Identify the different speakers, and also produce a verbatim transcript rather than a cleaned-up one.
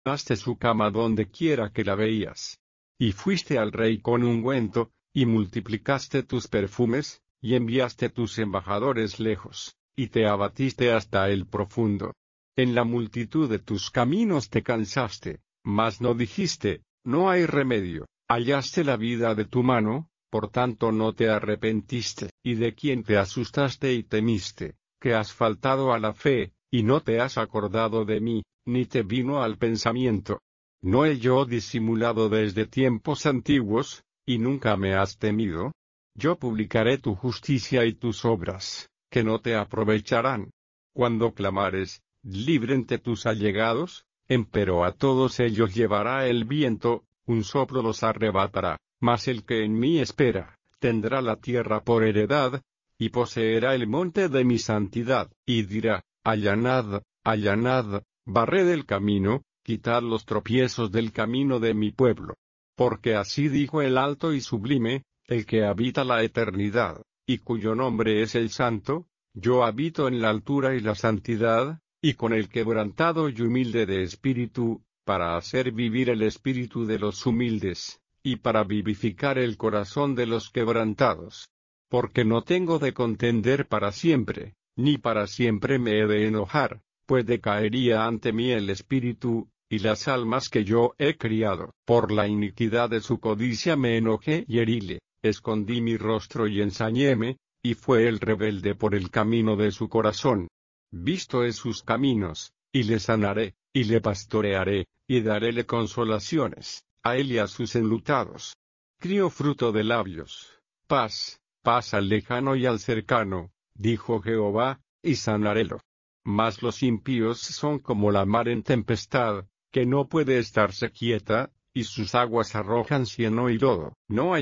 Speaker 1: Llenaste su cama donde quiera que la veías. Y fuiste al rey con ungüento, y multiplicaste tus perfumes, y enviaste tus embajadores lejos, y te abatiste hasta el profundo. En la multitud de tus caminos te cansaste, mas no dijiste, no hay remedio. Hallaste la vida de tu mano, por tanto no te arrepentiste. Y de quien te asustaste y temiste, que has faltado a la fe, y no te has acordado de mí, ni te vino al pensamiento. ¿No he yo disimulado desde tiempos antiguos, y nunca me has temido? Yo publicaré tu justicia y tus obras, que no te aprovecharán. Cuando clamares, líbrente tus allegados, empero a todos ellos llevará el viento, un soplo los arrebatará, mas el que en mí espera, tendrá la tierra por heredad, y poseerá el monte de mi santidad, y dirá, allanad, allanad, barred el camino, quitad los tropiezos del camino de mi pueblo. Porque así dijo el alto y sublime, el que habita la eternidad, y cuyo nombre es el Santo, yo habito en la altura y la santidad, y con el quebrantado y humilde de espíritu, para hacer vivir el espíritu de los humildes, y para vivificar el corazón de los quebrantados. Porque no tengo de contender para siempre, ni para siempre me he de enojar, pues decaería ante mí el espíritu, y las almas que yo he criado. Por la iniquidad de su codicia me enojé y heríle, escondí mi rostro y ensañéme, y fue el rebelde por el camino de su corazón. Visto es sus caminos, y le sanaré, y le pastorearé, y daréle consolaciones, a él y a sus enlutados. Crío fruto de labios, paz, paz al lejano y al cercano, dijo Jehová, y sanarélo. Mas los impíos son como la mar en tempestad, que no puede estarse quieta, y sus aguas arrojan cieno y lodo. No hay